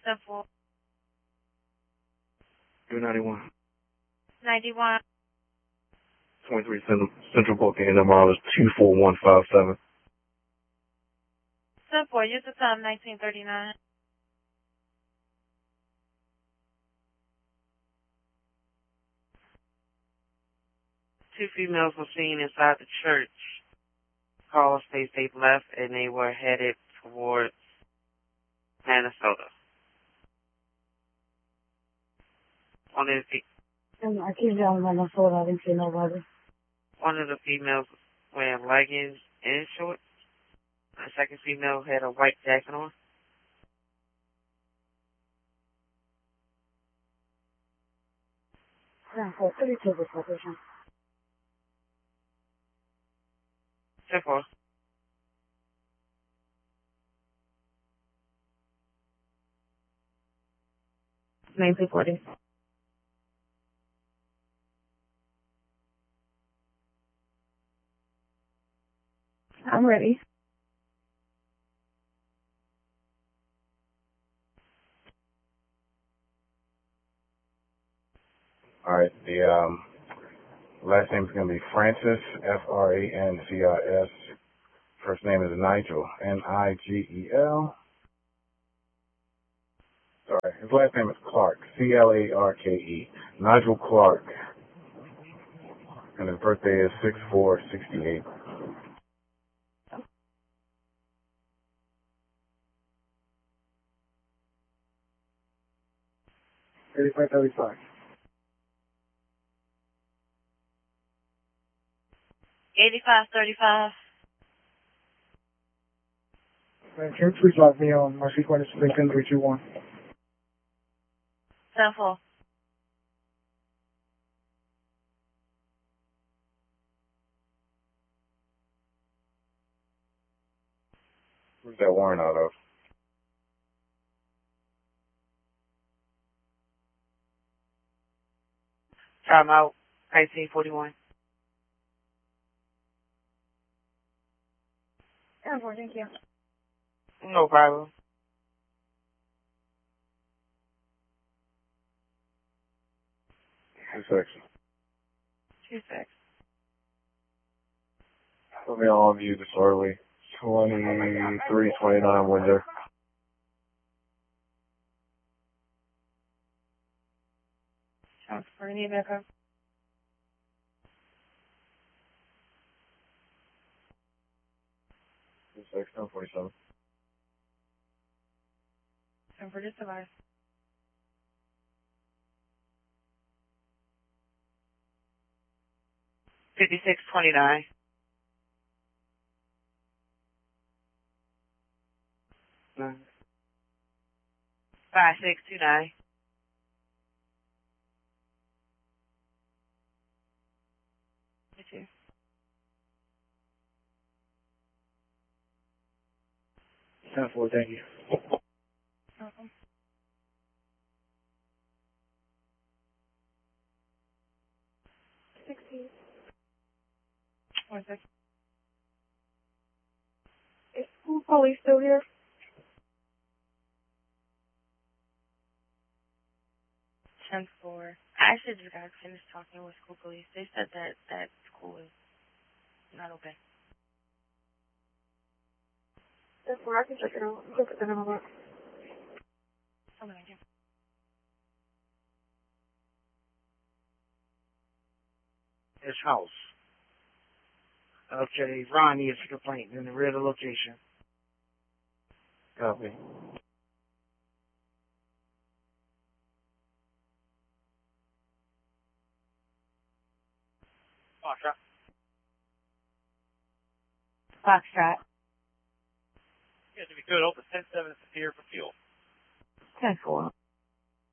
10-4. 291. 91. 23 Central booking, and tomorrow is 24157. 10-4, use the time 1939. Two females were seen inside the church. Caller states they left and they were headed towards Minnesota. I came down to Minnesota. I didn't see nobody. One of the females wearing leggings and shorts. The second female had a white jacket on. Yeah, 32 this location. 10-4. Name 240. I'm ready. All right, the last name is going to be Francis, Francis. First name is Nigel, Nigel. Sorry, his last name is Clark, Clarke. Nigel Clark. And his birthday is 6/4/68. $35.35. 8535. Can you please log me on my sequence is 10321? 10-4. Where's that warrant out of? Time out. 1941. Thank you. No problem. Two section. 2-6. Let me all view disorderly. 2329 window. Sounds pretty backup. Two section 47. 10 for this device. $56.29. No. 5629. You too. 10-4, thank you. Welcome. 16. 1 second. Is school police still here? 10-4. I actually just got finished talking with school police. They said that school is not open. 10-4, I can check it out. Check it out. Something like that. His house. Okay, Ronnie is a complaint in the rear of the location. Copy. Foxtrot. Foxtrot. You guys, if you could, open 10-7 is here for fuel. 10-4.